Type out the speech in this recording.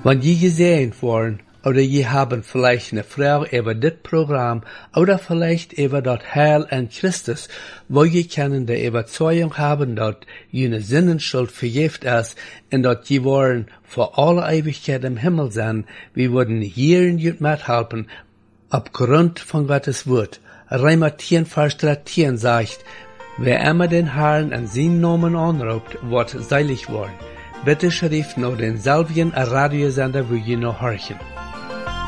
Wenn je gesehen worden, oder je haben vielleicht eine Frau über das Programm oder vielleicht über das Heil an Christus, wo je können die Überzeugung haben, dass jene Sinnenschuld vergift ist und dass je wollen vor alle Ewigkeit im Himmel sein, wir würden hier in jut mithelfen, aufgrund von Gottes Wort. Römer 10, Vers 13 sagt, wer immer den Herrn an seinen Namen anruft, wird seilig worden. Bitte schrift noch den selben Radiosender, wo je noch horchen.